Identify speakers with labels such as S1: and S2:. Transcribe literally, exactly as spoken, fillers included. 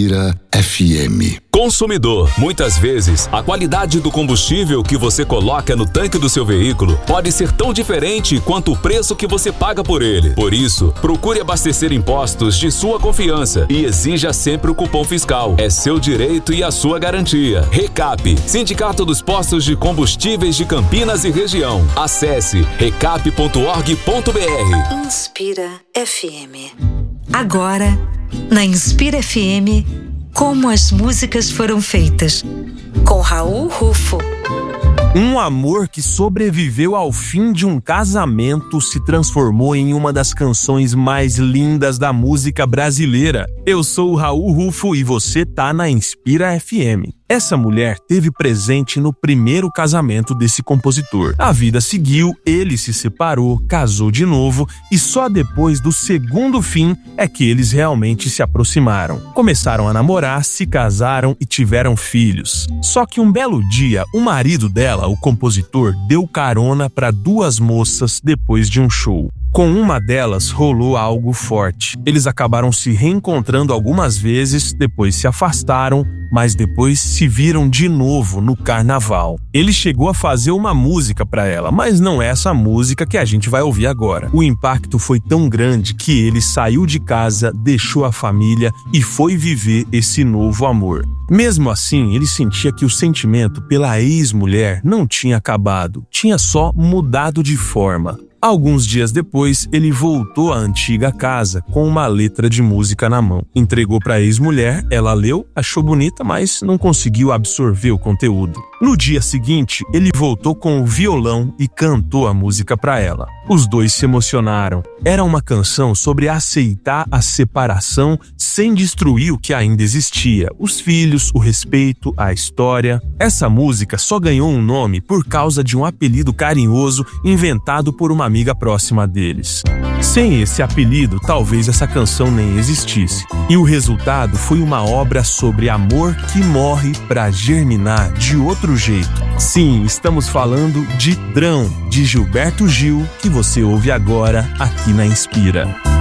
S1: Inspira F M.
S2: Consumidor, muitas vezes, a qualidade do combustível que você coloca no tanque do seu veículo pode ser tão diferente quanto o preço que você paga por ele. Por isso, procure abastecer em postos de sua confiança e exija sempre o cupom fiscal. É seu direito e a sua garantia. Recap, Sindicato dos Postos de Combustíveis de Campinas e Região. Acesse recap ponto org ponto br.
S3: Inspira F M. Agora, na Inspira F M, como as músicas foram feitas, com Raul Rufo.
S4: Um amor que sobreviveu ao fim de um casamento se transformou em uma das canções mais lindas da música brasileira. Eu sou o Raul Rufo e você tá na Inspira F M. Essa mulher teve presente no primeiro casamento desse compositor. A vida seguiu, ele se separou, casou de novo e só depois do segundo fim é que eles realmente se aproximaram. Começaram a namorar, se casaram e tiveram filhos. Só que um belo dia, o marido dela, o compositor, deu carona para duas moças depois de um show. Com uma delas rolou algo forte. Eles acabaram se reencontrando algumas vezes, depois se afastaram, mas depois se viram de novo no carnaval. Ele chegou a fazer uma música para ela, mas não é essa música que a gente vai ouvir agora. O impacto foi tão grande que ele saiu de casa, deixou a família e foi viver esse novo amor. Mesmo assim, ele sentia que o sentimento pela ex-mulher não tinha acabado, tinha só mudado de forma. Alguns dias depois, ele voltou à antiga casa com uma letra de música na mão. Entregou para a ex-mulher, ela leu, achou bonita, mas não conseguiu absorver o conteúdo. No dia seguinte, ele voltou com o violão e cantou a música para ela. Os dois se emocionaram. Era uma canção sobre aceitar a separação sem destruir o que ainda existia: os filhos, o respeito, a história. Essa música só ganhou um nome por causa de um apelido carinhoso inventado por uma amiga próxima deles. Sem esse apelido, talvez essa canção nem existisse. E o resultado foi uma obra sobre amor que morre para germinar de outro jeito. Sim, estamos falando de Drão, de Gilberto Gil, que você ouve agora aqui na Inspira.